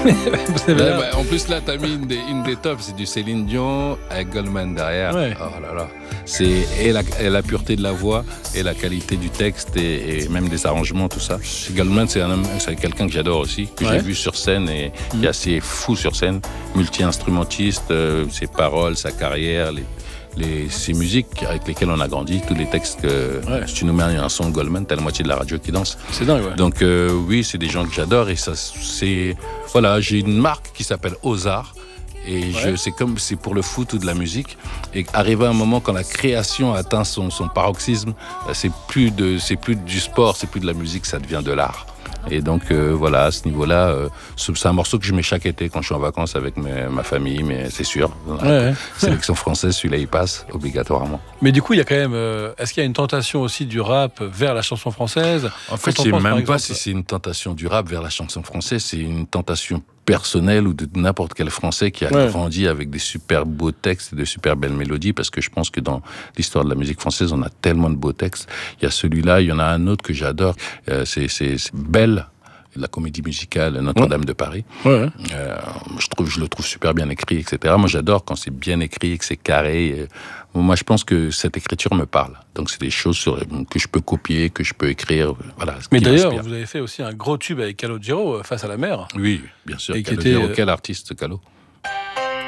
En plus, là, t'as mis une des tops, c'est du Céline Dion avec Goldman derrière. Ouais. Oh là là. C'est la pureté de la voix et la qualité du texte et même des arrangements, tout ça. Goldman, c'est quelqu'un que j'adore aussi, que j'ai vu sur scène et qui est assez fou sur scène, multi-instrumentiste, ses paroles, sa carrière, ces musiques avec lesquelles on a grandi, tous les textes que si tu nous mets un son de Goldman, t'as la moitié de la radio qui danse. C'est dingue, ouais. Donc oui, c'est des gens que j'adore et ça, voilà, j'ai une marque qui s'appelle Ozar et c'est pour le foot ou de la musique. Et arrivé à un moment quand la création atteint son paroxysme, c'est plus du sport, c'est plus de la musique, ça devient de l'art. Et donc voilà, à ce niveau-là, c'est un morceau que je mets chaque été quand je suis en vacances avec ma famille, mais c'est sûr, sélection française, celui-là il passe obligatoirement. Mais du coup, il y a quand même, est-ce qu'il y a une tentation aussi du rap vers la chanson française ? En fait, je sais même pas si c'est une tentation du rap vers la chanson française, c'est une tentation personnelle ou de n'importe quel Français qui a grandi avec des super beaux textes et de super belles mélodies, parce que je pense que dans l'histoire de la musique française, on a tellement de beaux textes. Il y a celui-là, il y en a un autre que j'adore, c'est Belle, la comédie musicale Notre-Dame de Paris. Je le trouve super bien écrit, etc. Moi, j'adore quand c'est bien écrit, que c'est carré. Moi, je pense que cette écriture me parle. Donc, c'est des choses que je peux copier, que je peux écrire. Voilà. Mais d'ailleurs, vous avez fait aussi un gros tube avec Calogero, Face à la mer. Oui, bien sûr. Calogero, quel artiste, Calo.